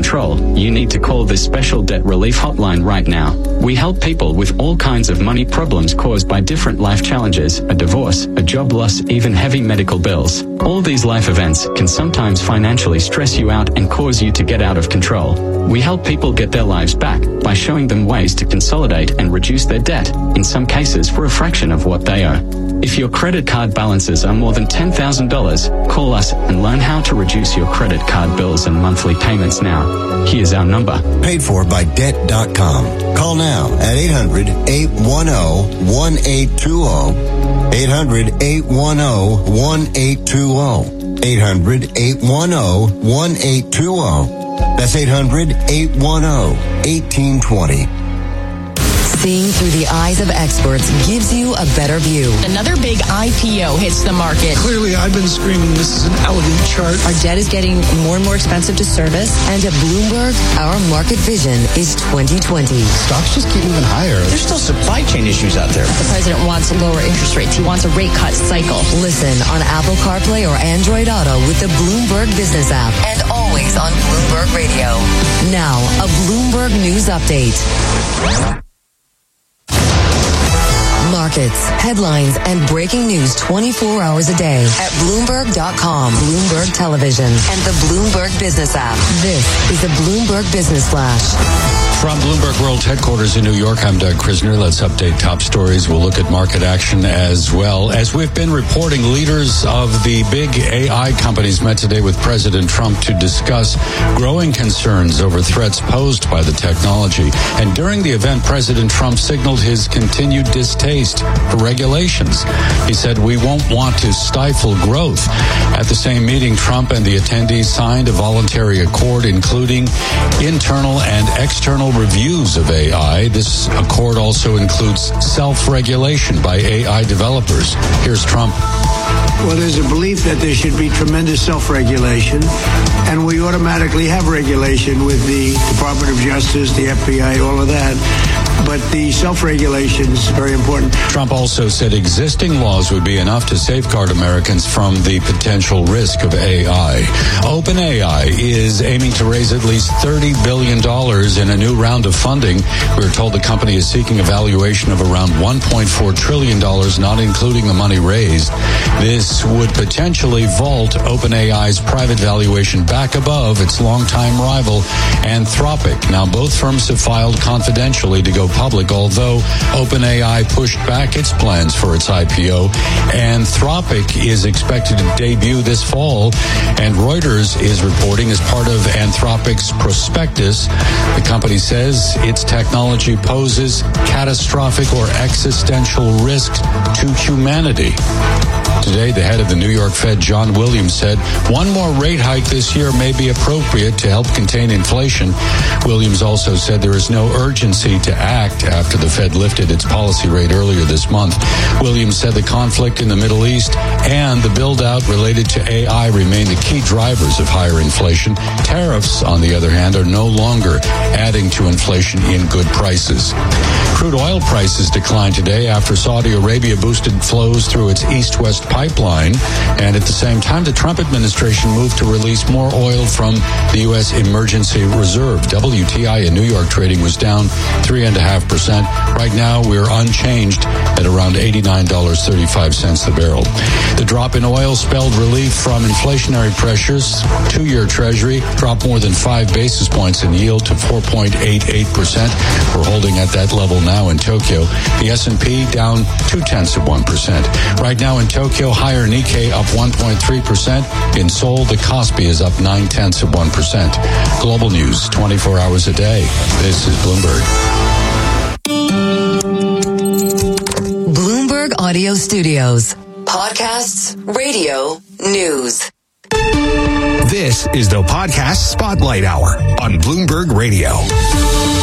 control, you need to call this special debt relief hotline right now. We help people with all kinds of money problems caused by different life challenges, a divorce, a job loss, even heavy medical bills. All these life events can sometimes financially stress you out and cause you to get out of control. We help people get their lives back by showing them ways to consolidate and reduce their debt, in some cases for a fraction of what they owe. If your credit card balances are more than $10,000, call us and learn how to reduce your credit card bills and monthly payments now. Here's our number. Paid for by Debt.com. Call now at 800-810-1820. 800-810-1820. 800-810-1820. That's 800-810-1820. Seeing through the eyes of experts gives you a better view. Another big IPO hits the market. Clearly, I've been screaming this is an elegant chart. Our debt is getting more and more expensive to service. And at Bloomberg, our market vision is 2020. Stocks just keep moving higher. There's still supply chain issues out there. The president wants lower interest rates. He wants a rate cut cycle. Listen on Apple CarPlay or Android Auto with the Bloomberg Business app. And always on Bloomberg Radio. Now, a Bloomberg News Update. Markets, headlines, and breaking news 24 hours a day at Bloomberg.com, Bloomberg Television, and the Bloomberg Business app. This is a Bloomberg Business Flash. From Bloomberg World Headquarters in New York, I'm Doug Krisner. Let's update top stories. We'll look at market action as well. As we've been reporting, leaders of the big AI companies met today with President Trump to discuss growing concerns over threats posed by the technology. And during the event, President Trump signaled his continued distaste for regulations. He said, "We won't want to stifle growth." At the same meeting, Trump and the attendees signed a voluntary accord, including internal and external reviews of AI. This accord also includes self-regulation by AI developers. Here's Trump. Well, there's a belief that there should be tremendous self-regulation, and we automatically have regulation with the Department of Justice, the FBI, all of that. But the self-regulation is very important. Trump also said existing laws would be enough to safeguard Americans from the potential risk of AI. OpenAI is aiming to raise at least $30 billion in a new round of funding. We're told the company is seeking a valuation of around $1.4 trillion, not including the money raised. This would potentially vault OpenAI's private valuation back above its longtime rival, Anthropic. Now, both firms have filed confidentially to go public, although OpenAI pushed back its plans for its IPO. Anthropic is expected to debut this fall, and Reuters is reporting as part of Anthropic's prospectus, the company says its technology poses catastrophic or existential risk to humanity. Today, the head of the New York Fed, John Williams, said one more rate hike this year may be appropriate to help contain inflation. Williams also said there is no urgency to act after the Fed lifted its policy rate earlier this month. Williams said the conflict in the Middle East and the build-out related to AI remain the key drivers of higher inflation. Tariffs, on the other hand, are no longer adding to inflation in good prices. Crude oil prices declined today after Saudi Arabia boosted flows through its east-west pipeline, and at the same time, the Trump administration moved to release more oil from the U.S. Emergency Reserve. WTI in New York trading was down 3.5%. Right now, we're unchanged at around $89.35 the barrel. The drop in oil spelled relief from inflationary pressures. Two-year Treasury dropped more than 5 basis points in yield to 4.88%. We're holding at that level now in Tokyo. The S&P down 0.2%. Right now in Tokyo, higher Nikkei up 1.3%. In Seoul, the Kospi is up 0.9%. Global news 24 hours a day. This is Bloomberg. Bloomberg Audio Studios. Podcasts, radio, news. This is the Podcast Spotlight Hour on Bloomberg Radio.